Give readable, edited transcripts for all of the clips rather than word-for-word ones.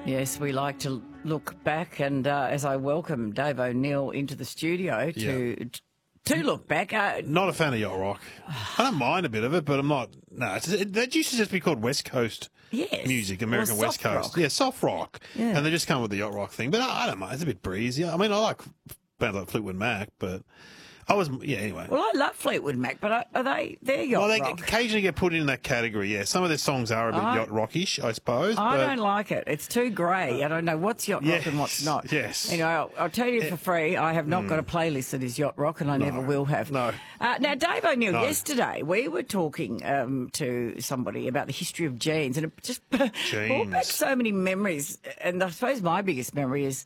Yes, we like to look back, and as I welcome Dave O'Neill into the studio to look back. Not a fan of yacht rock. I don't mind a bit of it, but I'm not. No, that used to just be called West Coast music, American or West soft Coast. rock. Yeah, soft rock. Yeah. And they just come with the yacht rock thing. But I don't mind. It's a bit breezy. I mean, I like bands like Fleetwood Mac, but anyway. Well, I love Fleetwood Mac, but they're yacht Well, they rock. occasionally get put in that category, yeah. Some of their songs are a bit yacht rockish, I suppose. I but don't like it. It's too grey. I don't know what's yacht rock and what's not. Yes. You know, I'll tell you for free, I have not got a playlist that is yacht rock, and I never will have. No. Now, Dave O'Neill, yesterday we were talking to somebody about the history of jeans, and it just brought back so many memories. And I suppose my biggest memory is,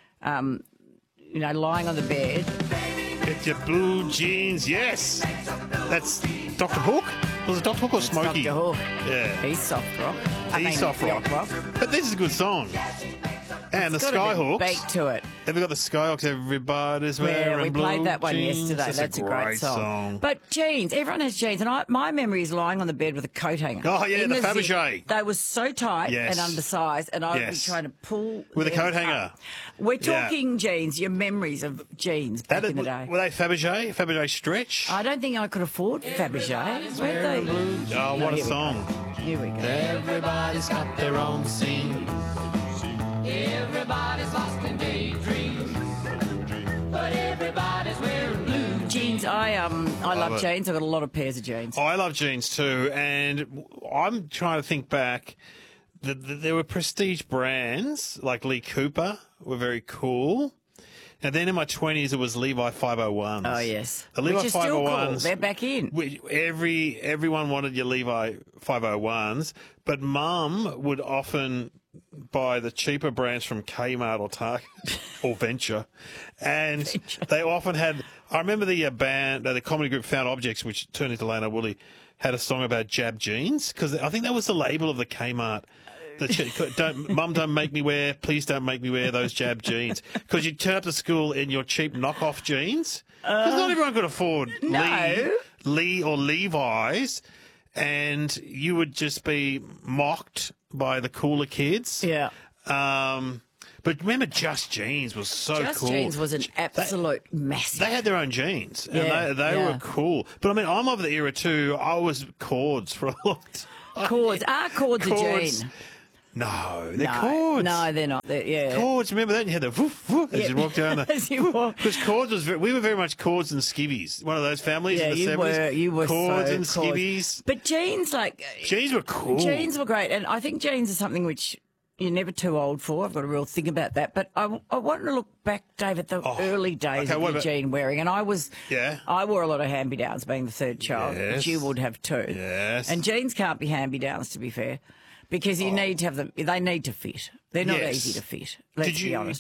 lying on the bed. Get your blue jeans, yes. That's Dr. Hook? Was it Dr. Hook or Smokey? Dr. Hook. Yeah. He's soft rock. He's soft rock. But this is a good song. And It's the got a bit of Skyhawks. beat to it. Have you got the Skyhawks? Everybody's wearing we blue played that one jeans. yesterday. That's a great song. But jeans, everyone has jeans. And my memory is lying on the bed with a coat hanger. Oh, yeah, in the zip. Fabergé. They were so tight and undersized, and I would be trying to pull with a them coat hanger. up. We're talking jeans, your memories of jeans back in the day. Were they Fabergé? Fabergé stretch? I don't think I could afford Fabergé. Were they? Oh, what a song. Here we go. Everybody's got their own scene. Everybody's lost in daydreams, but everybody's wearing blue jeans. I love jeans. I've got a lot of pairs of jeans. Oh, I love jeans too, and I'm trying to think back. There were prestige brands like Lee Cooper were very cool. And then in my 20s, it was Levi 501s. Oh, yes. The Levi Which is still 501s. cool. They're back in. Everyone wanted your Levi 501s, but Mum would often buy the cheaper brands from Kmart or Target or Venture. And they often had... I remember the band, the comedy group Found Objects, which turned into Lana Woolley, had a song about Jab jeans, because I think that was the label of the Kmart. Mum, don't make me wear, please don't make me wear those Jab jeans. Because you'd turn up to school in your cheap knockoff jeans. Because not everyone could afford Lee or Levi's. And you would just be mocked by the cooler kids. Yeah. But remember, Just Jeans was so Just cool. Jeans was an absolute massive. They had their own jeans, and they were cool. But I mean, I'm of the era too. I was Cords for a long time. Cords. Are cords a jean? No, they're cords. No, they're not. Cords, remember that? You had the woof, woof as you walked down the... As you walk. Because cords was... we were very much cords and skivvies. One of those families in the 70s. You were cords so and skivvies. But jeans, jeans were cool. Jeans were great. And I think jeans are something which you're never too old for. I've got a real thing about that. But I want to look back, Dave, at the early days of your jean wearing. And I wore a lot of hand-me-downs being the third child, which you would have too. Yes. And jeans can't be hand-me-downs, to be fair. Because you need to have them, they need to fit. They're not easy to fit. Let's be honest.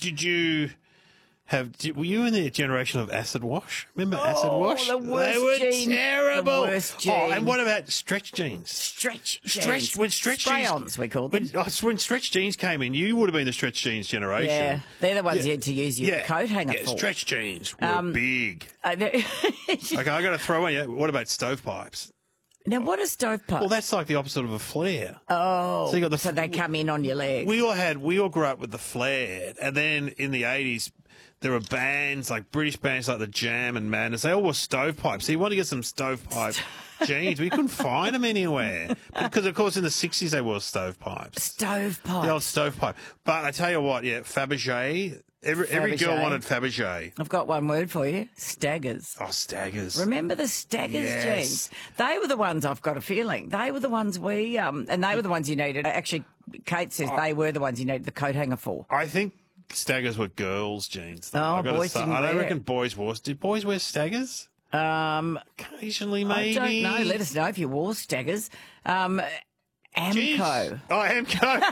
Were you in the generation of acid wash? Remember acid wash? The worst they were jean. terrible. The worst jean. Oh, and what about stretch jeans? Stretch jeans. When stretch Spray-ons, we called them. When stretch jeans came in, you would have been the stretch jeans generation. Yeah, they're the ones you had to use your coat hanger for. Stretch jeans were big. Okay, I got to throw in. What about stovepipes? Now, what are stovepipes? Well, that's like the opposite of a flare. Oh, so, you got so they come in on your legs. We all grew up with the flare, and then in the 80s, there were bands like British bands like the Jam and Madness. They all wore stovepipes. So you want to get some stovepipe jeans, but you couldn't find them anywhere because, of course, in the 60s they wore stovepipes. Stovepipes. The old stovepipe. But I tell you what, Fabergé. Every girl wanted Fabergé. I've got one word for you. Staggers. Oh, Staggers. Remember the Staggers jeans? They were the ones, I've got a feeling. They were the ones and they were the ones you needed. Actually, Kate says they were the ones you needed the coat hanger for. I think Staggers were girls' jeans. Though. Oh, boys didn't wear. I don't reckon boys wore. Did boys wear Staggers? Occasionally, maybe. I don't know. Let us know if you wore Staggers. Amco. Jeez. Oh, Amco.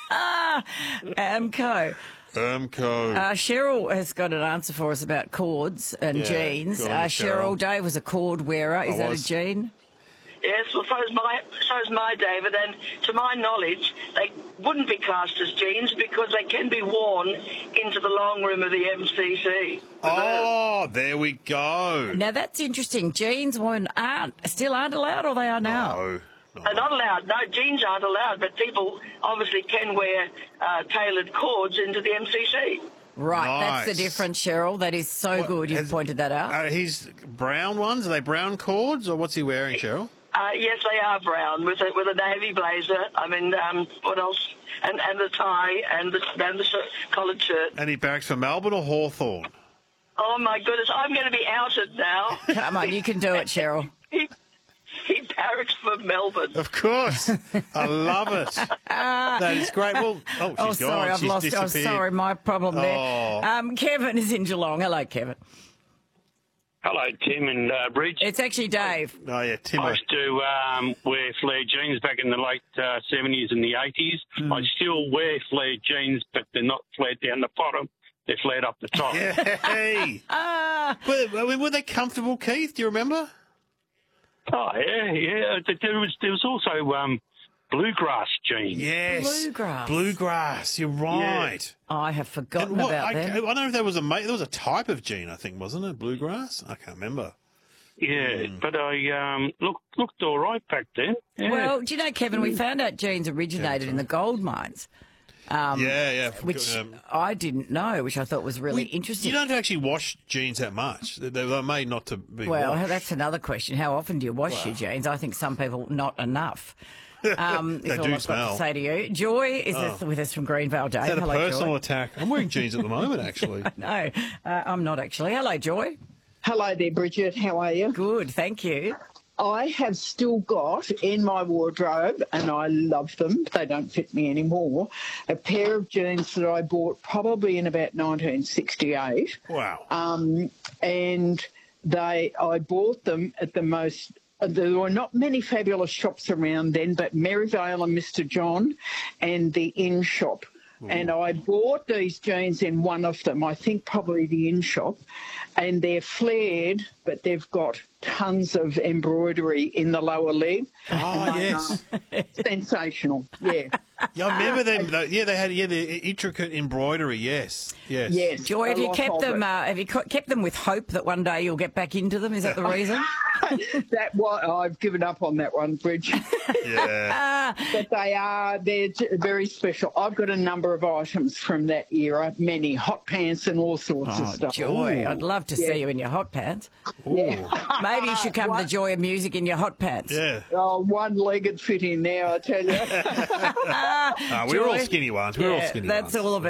Amco. Cheryl has got an answer for us about cords and jeans. Cheryl, Dave was a cord wearer. Is that a jean? Yes, well, so's my David, and to my knowledge, they wouldn't be classed as jeans because they can be worn into the long room of the MCC. Oh, there we go. Now, that's interesting. Jeans still aren't allowed, or they are now? No. They're not allowed. No, jeans aren't allowed, but people obviously can wear tailored cords into the MCC. Right, Nice. that's the difference, Cheryl. That is so good. You've pointed that out. His brown ones, are they brown cords, or what's he wearing, Cheryl? Yes, they are brown with a navy blazer. I mean, what else? And the tie and the collared shirt. And he barracks for Melbourne or Hawthorn? Oh my goodness, I'm going to be outed now. Come on, you can do it, Cheryl. He barracks for Melbourne. Of course. I love it. That is great. Well, she's sorry, gone. I've She's lost. disappeared. Oh, sorry, my problem there. Oh. Kevin is in Geelong. Hello, Kevin. Hello, Tim and Bridge. It's actually Dave. Oh, yeah, Tim. I used to wear flared jeans back in the late 70s and the 80s. I still wear flared jeans, but they're not flared down the bottom. They're flared up the top. Hey. Were they comfortable, Keith? Do you remember? Oh, yeah. There was also bluegrass jeans. Yes. Bluegrass. Bluegrass. You're right. I have forgotten about them. I don't know if there was a type of jean, I think, wasn't it? Bluegrass? I can't remember. Yeah, but I looked all right back then. Yeah. Well, do you know, Kevin, we found out jeans originated in the gold mines. Which I didn't know, which I thought was really interesting. You don't actually wash jeans that much. They're made not to be Well, washed. that's another question. How often do you wash your jeans? I think some people not enough. They is all do I've got smell. to say to you. Joy is with us from Greenvale Day. Is that a Hello, personal Joy. attack? I'm wearing jeans at the moment, actually. No, I'm not actually. Hello, Joy. Hello there, Bridget. How are you? Good, thank you. I have still got in my wardrobe, and I love them, they don't fit me anymore, a pair of jeans that I bought probably in about 1968. Wow. And I bought them at the most... There were not many fabulous shops around then, but Maryvale and Mr. John and the Inn Shop. Ooh. And I bought these jeans in one of them, I think probably the Inn Shop, and they're flared, but they've got tons of embroidery in the lower leg. Oh, yes. Sensational, yeah. Yeah, I remember them. Yeah, they had the intricate embroidery. Yes. Joy, have you kept them? Have you kept them with hope that one day you'll get back into them? Is that the reason? I've given up on that one, Bridge. Yeah. But they're very special. I've got a number of items from that era, many hot pants and all sorts of stuff. Joy, I'd love to see you in your hot pants. Yeah. Maybe you should come to the Joy of Music in your hot pants. Yeah. Oh, one-legged fit in now, I tell you. We're all skinny ones. We're all skinny ones. That's all about